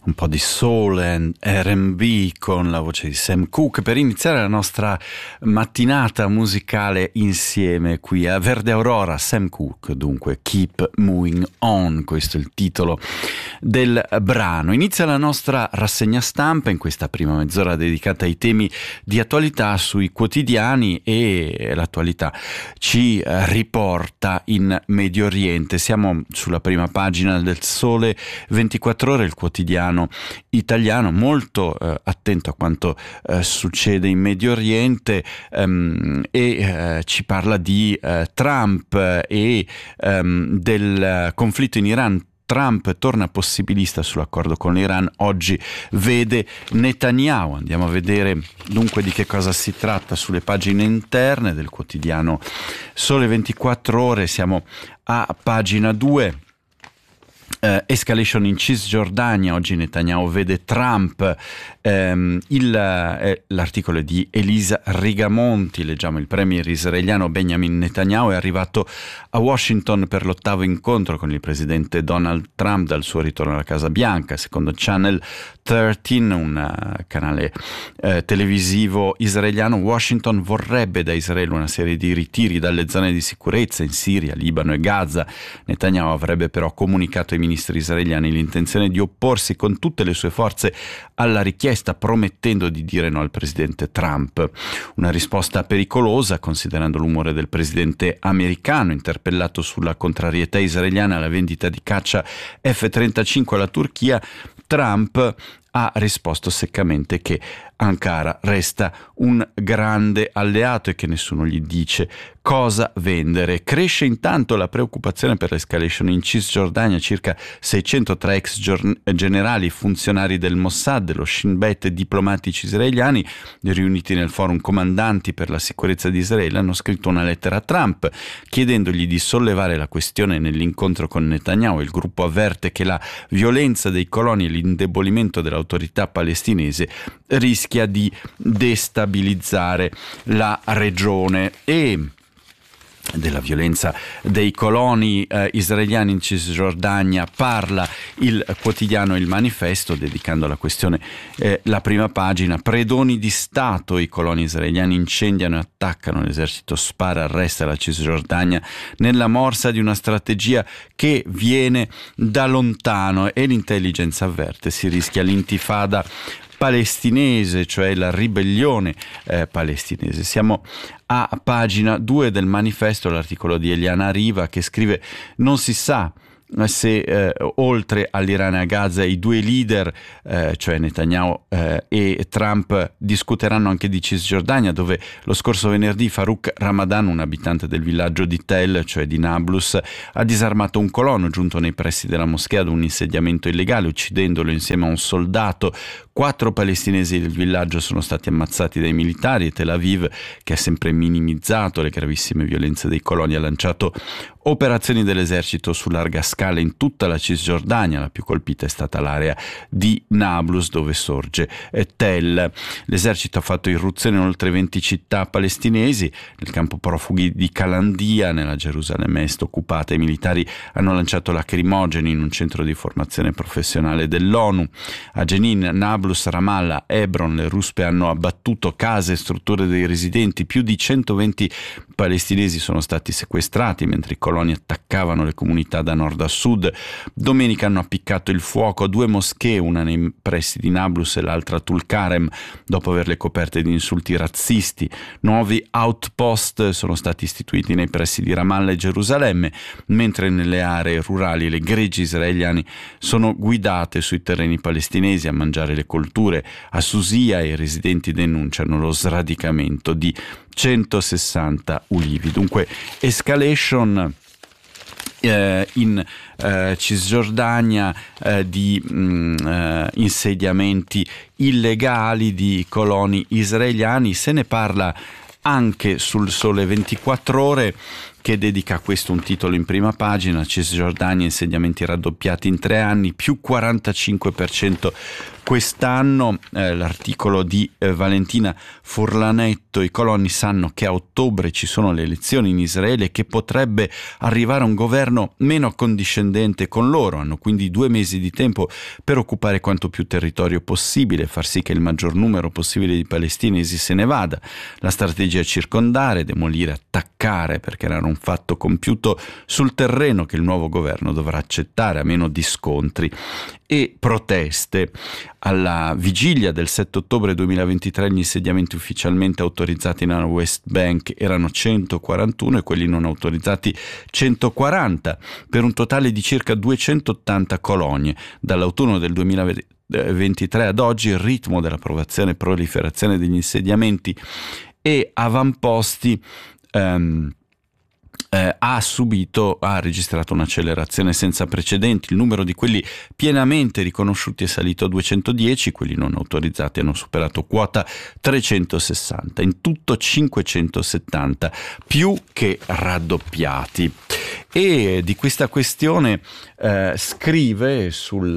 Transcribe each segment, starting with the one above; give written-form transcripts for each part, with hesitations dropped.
un po' di soul and R&B con la voce di Sam Cooke per iniziare la nostra mattinata musicale insieme qui a Verde Aurora. Sam Cooke, dunque, Keep Moving On, questo è il titolo del brano. Inizia la nostra rassegna stampa in questa prima mezz'ora dedicata ai temi di attualità sui quotidiani, e l'attualità ci riporta in Medio Oriente. Siamo sulla prima pagina del Sole 24 Ore, il quotidiano italiano, molto attento a quanto succede in Medio Oriente, e ci parla di Trump e del conflitto in Iran. Trump torna possibilista sull'accordo con l'Iran, oggi vede Netanyahu. Andiamo a vedere dunque di che cosa si tratta sulle pagine interne del quotidiano Sole 24 Ore. Siamo a pagina 2. Escalation in Cisgiordania, oggi Netanyahu vede Trump. L'articolo è di Elisa Rigamonti. Leggiamo: il premier israeliano Benjamin Netanyahu è arrivato a Washington per l'8º incontro con il presidente Donald Trump dal suo ritorno alla Casa Bianca. Secondo Channel 13, un canale televisivo israeliano, Washington vorrebbe da Israele una serie di ritiri dalle zone di sicurezza in Siria, Libano e Gaza. Netanyahu avrebbe però comunicato ai ministri israeliani l'intenzione di opporsi con tutte le sue forze alla richiesta, promettendo di dire no al presidente Trump. Una risposta pericolosa, considerando l'umore del presidente americano, interpellato sulla contrarietà israeliana alla vendita di caccia F-35 alla Turchia. Trump ha risposto seccamente che Ankara resta un grande alleato e che nessuno gli dice cosa vendere. Cresce intanto la preoccupazione per l'escalation in Cisgiordania. Circa 603 ex generali, funzionari del Mossad, dello Shin Bet e diplomatici israeliani riuniti nel forum comandanti per la sicurezza di Israele hanno scritto una lettera a Trump chiedendogli di sollevare la questione nell'incontro con Netanyahu. Il gruppo avverte che la violenza dei coloni e l'indebolimento dell'autorità palestinese rischia di destabilizzare la regione. E della violenza dei coloni israeliani in Cisgiordania parla il quotidiano Il Manifesto, dedicando alla questione la prima pagina. Predoni di Stato: i coloni israeliani incendiano e attaccano, l'esercito spara, arresta la Cisgiordania nella morsa di una strategia che viene da lontano, e l'intelligence avverte si rischia l'intifada palestinese, cioè la ribellione palestinese. Siamo a pagina 2 del Manifesto, l'articolo di Eliana Riva che scrive: non si sa se oltre all'Iran e a Gaza i due leader, cioè Netanyahu e Trump, discuteranno anche di Cisgiordania, dove lo scorso venerdì Farouk Ramadan, un abitante del villaggio di Tel, cioè di Nablus, ha disarmato un colono giunto nei pressi della moschea ad un insediamento illegale, uccidendolo insieme a un soldato. 4 palestinesi del villaggio sono stati ammazzati dai militari, e Tel Aviv, che ha sempre minimizzato le gravissime violenze dei coloni, ha lanciato operazioni dell'esercito su larga scala in tutta la Cisgiordania. La più colpita è stata l'area di Nablus, dove sorge Tel. L'esercito ha fatto irruzione in oltre 20 città palestinesi. Nel campo profughi di Calandia, nella Gerusalemme Est occupata, i militari hanno lanciato lacrimogeni in un centro di formazione professionale dell'ONU. A Jenin, Nablus, Ramallah, Hebron, le ruspe hanno abbattuto case e strutture dei residenti. Più di 120 palestinesi sono stati sequestrati mentre i coloni attaccavano le comunità da nord a sud. Domenica hanno appiccato il fuoco a 2 moschee, una nei pressi di Nablus e l'altra a Tulkarem, dopo averle coperte di insulti razzisti. Nuovi outpost sono stati istituiti nei pressi di Ramallah e Gerusalemme, mentre nelle aree rurali le greggi israeliane sono guidate sui terreni palestinesi a mangiare le colture. A Susia i residenti denunciano lo sradicamento di 160 ulivi. Dunque escalation in Cisgiordania di insediamenti illegali di coloni israeliani. Se ne parla anche sul Sole 24 Ore, che dedica a questo un titolo in prima pagina: Cisgiordania, insediamenti raddoppiati in 3 anni, più 45% quest'anno. L'articolo di Valentina Furlanetto: i coloni sanno che a ottobre ci sono le elezioni in Israele e che potrebbe arrivare un governo meno condiscendente con loro. Hanno quindi 2 mesi di tempo per occupare quanto più territorio possibile, far sì che il maggior numero possibile di palestinesi se ne vada. La strategia è circondare, demolire, attaccare, perché era un fatto compiuto sul terreno che il nuovo governo dovrà accettare a meno di scontri e proteste. Alla vigilia del 7 ottobre 2023 gli insediamenti ufficialmente autorizzati nella West Bank erano 141 e quelli non autorizzati 140, per un totale di circa 280 colonie. Dall'autunno del 2023 ad oggi il ritmo dell'approvazione e proliferazione degli insediamenti e avamposti ha registrato un'accelerazione senza precedenti. Il numero di quelli pienamente riconosciuti è salito a 210, quelli non autorizzati hanno superato quota 360, in tutto 570, più che raddoppiati. E di questa questione scrive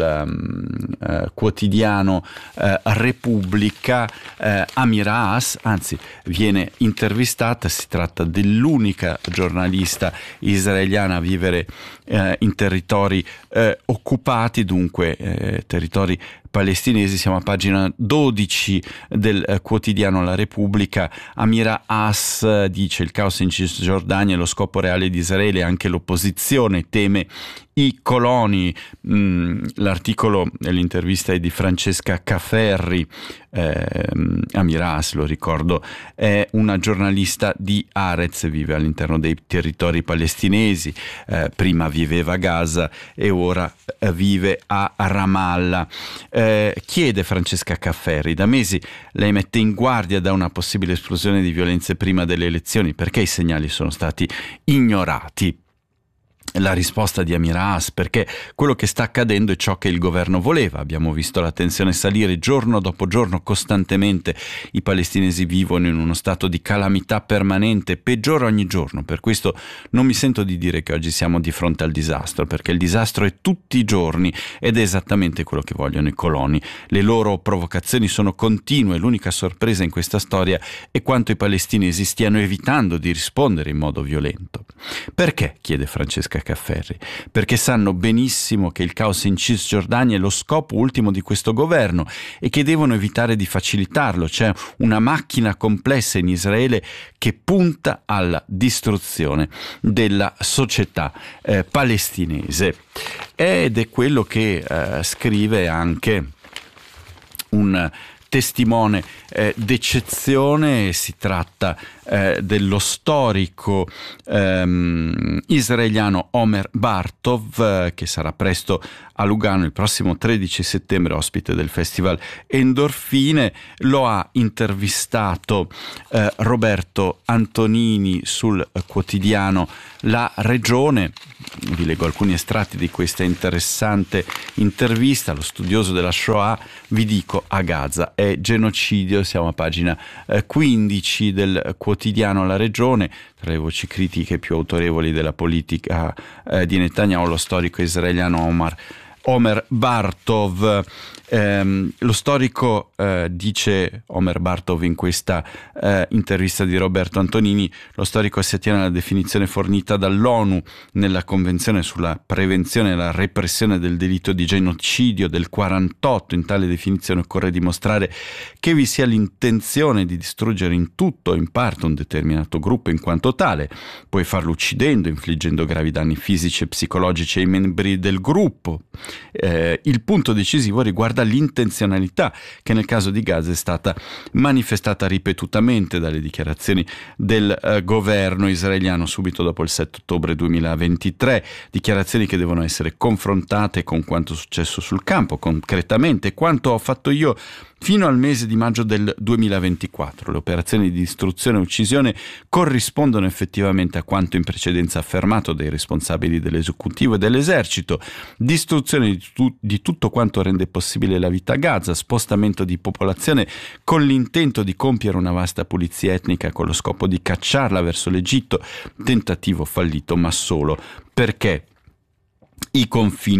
sul quotidiano Repubblica Amira Haas, anzi viene intervistata. Si tratta dell'unica giornalista israeliana a vivere in territori occupati, dunque territori palestinesi. Siamo a pagina 12 del quotidiano La Repubblica. Amira Haas dice: il caos in Cisgiordania è lo scopo reale di Israele, anche l'opposizione teme i coloni. L'articolo nell'intervista è di Francesca Cafferri. Amira Haas, lo ricordo, è una giornalista di Haaretz, vive all'interno dei territori palestinesi, prima viveva a Gaza e ora vive a Ramallah. Chiede Francesca Cafferri: da mesi lei mette in guardia da una possibile esplosione di violenze prima delle elezioni, perché i segnali sono stati ignorati? La risposta di Amira Haas: perché quello che sta accadendo è ciò che il governo voleva. Abbiamo visto la tensione salire giorno dopo giorno, costantemente. I palestinesi vivono in uno stato di calamità permanente, peggiora ogni giorno. Per questo non mi sento di dire che oggi siamo di fronte al disastro, perché il disastro è tutti i giorni ed è esattamente quello che vogliono i coloni. Le loro provocazioni sono continue. L'unica sorpresa in questa storia è quanto i palestinesi stiano evitando di rispondere in modo violento. Perché? Chiede Francesca Cafferri. Perché sanno benissimo che il caos in Cisgiordania è lo scopo ultimo di questo governo e che devono evitare di facilitarlo. C'è una macchina complessa in Israele che punta alla distruzione della società palestinese, ed è quello che scrive anche un testimone d'eccezione. Si tratta dello storico israeliano Omer Bartov, che sarà presto a Lugano il prossimo 13 settembre, ospite del festival Endorfine. Lo ha intervistato Roberto Antonini sul quotidiano La Regione. Vi leggo alcuni estratti di questa interessante intervista. Lo studioso della Shoah: vi dico, a Gaza è genocidio. Siamo a pagina 15 del quotidiano La Regione. Tra le voci critiche più autorevoli della politica di Netanyahu, lo storico israeliano Omer Bartov. Lo storico dice, Omer Bartov, in questa intervista di Roberto Antonini, lo storico si attiene alla definizione fornita dall'ONU nella Convenzione sulla prevenzione e la repressione del delitto di genocidio del 48. In tale definizione occorre dimostrare che vi sia l'intenzione di distruggere in tutto o in parte un determinato gruppo in quanto tale. Puoi farlo uccidendo, infliggendo gravi danni fisici e psicologici ai membri del gruppo. Il punto decisivo riguarda l'intenzionalità, che nel caso di Gaza è stata manifestata ripetutamente dalle dichiarazioni del governo israeliano subito dopo il 7 ottobre 2023, dichiarazioni che devono essere confrontate con quanto successo sul campo, concretamente quanto ho fatto io fino al mese di maggio del 2024. Le operazioni di distruzione e uccisione corrispondono effettivamente a quanto in precedenza affermato dai responsabili dell'esecutivo e dell'esercito: distruzione di tutto quanto rende possibile la vita a Gaza, spostamento di popolazione con l'intento di compiere una vasta pulizia etnica con lo scopo di cacciarla verso l'Egitto, tentativo fallito ma solo perché i confini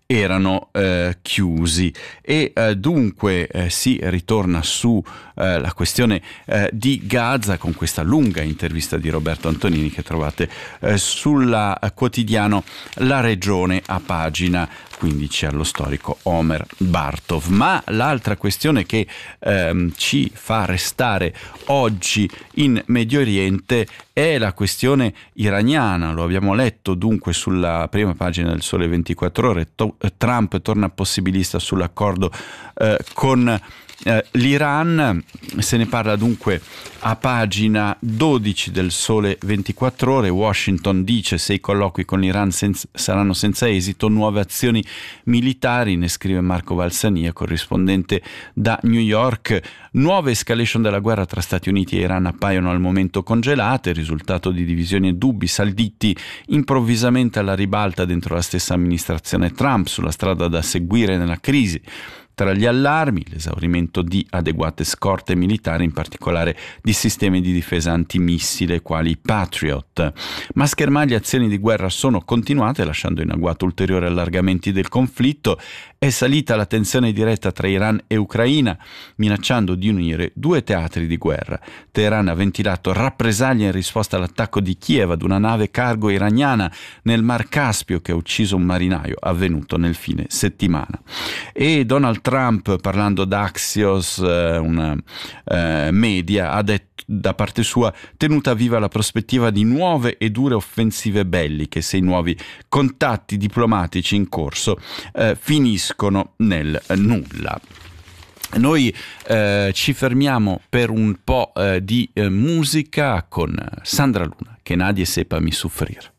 erano chiusi e dunque si ritorna su la questione di Gaza con questa lunga intervista di Roberto Antonini che trovate sulla quotidiano La Regione a pagina 15 allo storico Omer Bartov. Ma l'altra questione che ci fa restare oggi in Medio Oriente è la questione iraniana. Lo abbiamo letto dunque sulla prima pagina del Sole 24 Ore. Trump torna possibilista sull'accordo con l'Iran. Se ne parla dunque a pagina 12 del Sole 24 Ore. Washington dice: se i colloqui con l'Iran saranno senza esito, nuove azioni militari, ne scrive Marco Valsania, corrispondente da New York. Nuove escalation della guerra tra Stati Uniti e Iran appaiono al momento congelate, risultato di divisioni e dubbi saliti improvvisamente alla ribalta dentro la stessa amministrazione Trump sulla strada da seguire nella crisi. Tra gli allarmi, l'esaurimento di adeguate scorte militari, in particolare di sistemi di difesa antimissile quali Patriot. Ma schermaglie azioni di guerra sono continuate, lasciando in agguato ulteriori allargamenti del conflitto. È salita la tensione diretta tra Iran e Ucraina, minacciando di unire due teatri di guerra. Teheran ha ventilato rappresaglie in risposta all'attacco di Kiev ad una nave cargo iraniana nel Mar Caspio che ha ucciso un marinaio, avvenuto nel fine settimana. E Donald Trump, parlando d'Axios, una media, ha detto da parte sua tenuta viva la prospettiva di nuove e dure offensive belliche se i nuovi contatti diplomatici in corso finiscono nel nulla. Noi ci fermiamo per un po' di musica con Sandra Luna, Che nadie sepa mi soffrir.